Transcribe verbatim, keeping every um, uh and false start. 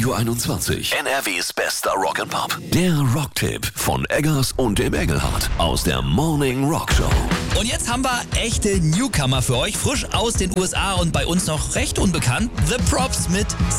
Radio einundzwanzig. N R Ws bester Rock'n'Pop. Der Rocktipp von Eggers und dem Engelhardt aus der Morning Rock Show. Und jetzt haben wir echte Newcomer für euch, frisch aus den U S A und bei uns noch recht unbekannt. The Props mit